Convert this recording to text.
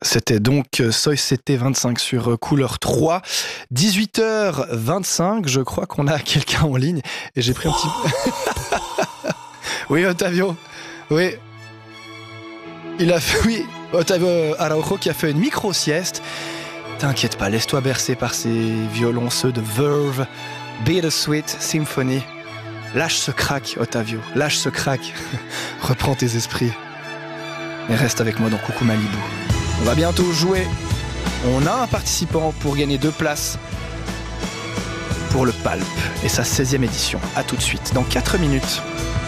C'était donc Soy CT25 sur Couleur 3. 18h25, je crois qu'on a quelqu'un en ligne. Et j'ai pris un petit... Oui, Ottavio. Oui. Il a fait... Oui, Ottavio Araujo qui a fait une micro-sieste. T'inquiète pas, laisse-toi bercer par ces violonceux de Verve, Bittersweet Symphony. Lâche ce crack, Ottavio. Lâche ce crack. Reprends tes esprits. Et reste avec moi dans Coucou Malibu. On va bientôt jouer. On a un participant pour gagner 2 places pour le Palp et sa 16e édition. A tout de suite, dans 4 minutes.